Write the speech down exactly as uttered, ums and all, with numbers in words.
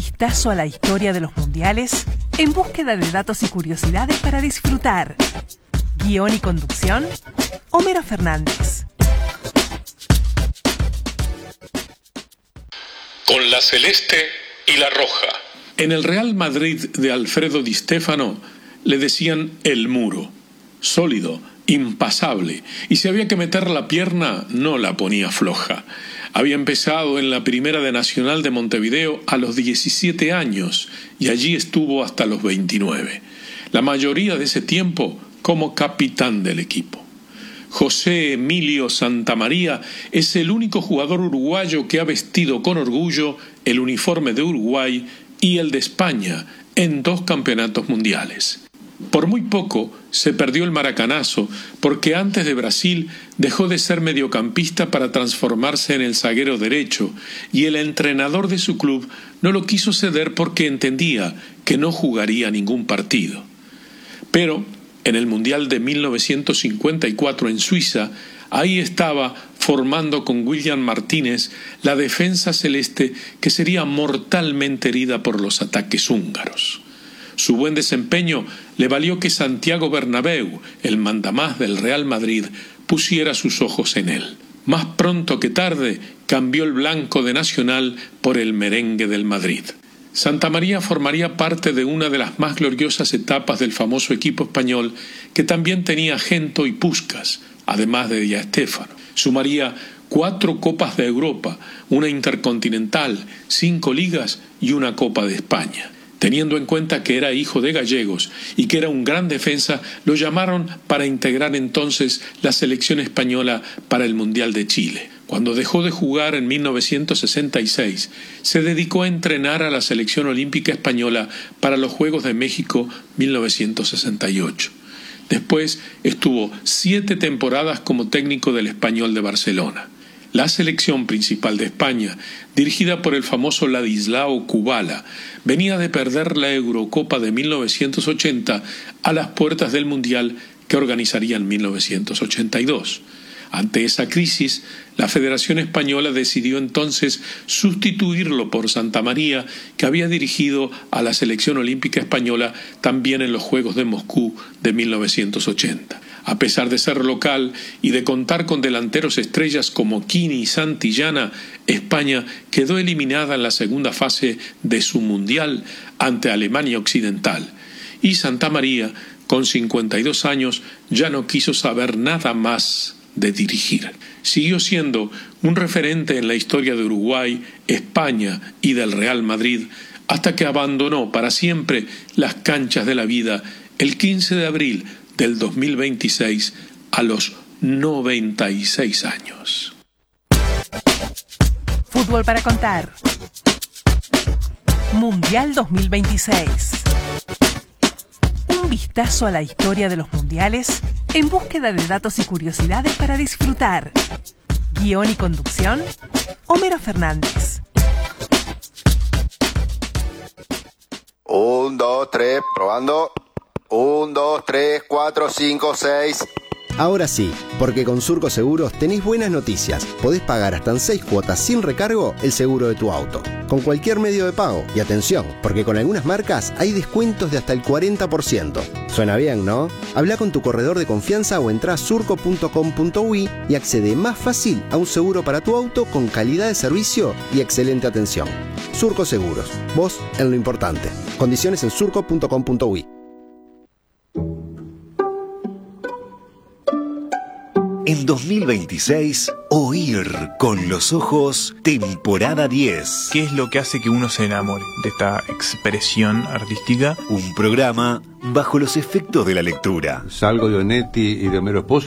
vistazo a la historia de los mundiales en búsqueda de datos y curiosidades para disfrutar. Guión y conducción, Homero Fernández. Con la celeste y la roja. En el Real Madrid de Alfredo Di Stéfano le decían el muro, sólido, impasable, y si había que meter la pierna no la ponía floja. Había empezado en la Primera de Nacional de Montevideo a los diecisiete años y allí estuvo hasta los veintinueve. La mayoría de ese tiempo como capitán del equipo. José Emilio Santamaría es el único jugador uruguayo que ha vestido con orgullo el uniforme de Uruguay y el de España en dos campeonatos mundiales. Por muy poco se perdió el maracanazo porque antes de Brasil dejó de ser mediocampista para transformarse en el zaguero derecho y el entrenador de su club no lo quiso ceder porque entendía que no jugaría ningún partido. Pero en el Mundial de mil novecientos cincuenta y cuatro en Suiza, ahí estaba formando con William Martínez la defensa celeste que sería mortalmente herida por los ataques húngaros. Su buen desempeño le valió que Santiago Bernabéu, el mandamás del Real Madrid, pusiera sus ojos en él. Más pronto que tarde cambió el blanco de Nacional por el merengue del Madrid. Santamaría formaría parte de una de las más gloriosas etapas del famoso equipo español que también tenía Gento y Puskás, además de Di Stéfano. Sumaría cuatro Copas de Europa, una Intercontinental, cinco Ligas y una Copa de España. Teniendo en cuenta que era hijo de gallegos y que era un gran defensa, lo llamaron para integrar entonces la selección española para el Mundial de Chile. Cuando dejó de jugar en mil novecientos sesenta y seis, se dedicó a entrenar a la selección olímpica española para los Juegos de México mil novecientos sesenta y ocho. Después estuvo siete temporadas como técnico del Español de Barcelona. La selección principal de España, dirigida por el famoso Ladislao Kubala, venía de perder la Eurocopa de mil novecientos ochenta a las puertas del Mundial que organizaría en mil novecientos ochenta y dos. Ante esa crisis, la Federación Española decidió entonces sustituirlo por Santamaría, que había dirigido a la selección olímpica española también en los Juegos de Moscú de mil novecientos ochenta. A pesar de ser local y de contar con delanteros estrellas como Quini y Santillana, España quedó eliminada en la segunda fase de su Mundial ante Alemania Occidental. Y Santamaría, con cincuenta y dos años, ya no quiso saber nada más de dirigir. Siguió siendo un referente en la historia de Uruguay, España y del Real Madrid, hasta que abandonó para siempre las canchas de la vida el quince de abril del dos mil veintiséis a los noventa y seis años. Fútbol para contar. Mundial dos mil veintiséis. Un vistazo a la historia de los mundiales en búsqueda de datos y curiosidades para disfrutar. Guión y conducción, Homero Fernández. Un, dos, tres, probando. Un, dos, tres, cuatro, cinco, seis. Ahora sí, porque con Surco Seguros tenés buenas noticias. Podés pagar hasta en seis cuotas sin recargo el seguro de tu auto, con cualquier medio de pago. Y atención, porque con algunas marcas hay descuentos de hasta el cuarenta por ciento. Suena bien, ¿no? Habla con tu corredor de confianza o entrá a surco punto com punto uy y accede más fácil a un seguro para tu auto con calidad de servicio y excelente atención. Surco Seguros, vos en lo importante. Condiciones en surco punto com punto uy. En dos mil veintiséis, Oír con los ojos, temporada diez. ¿Qué es lo que hace que uno se enamore de esta expresión artística? Un programa bajo los efectos de la lectura. Salgo de Onetti y de Homero Espósito.